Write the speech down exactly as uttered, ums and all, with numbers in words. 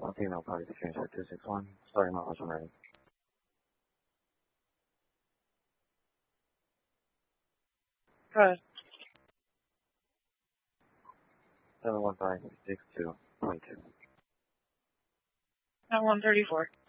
I'll take no party to change at two six one. Starting my watch, I'm ready. Go ahead. seven one five six two point two. At one thirty-four.